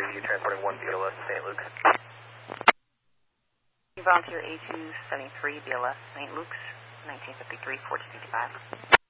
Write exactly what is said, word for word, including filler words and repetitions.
you transporting one B L S to Saint Luke's. Volunteer A two seventy-three, B L S, Saint Luke's, nineteen fifty-three, fourteen fifty-five.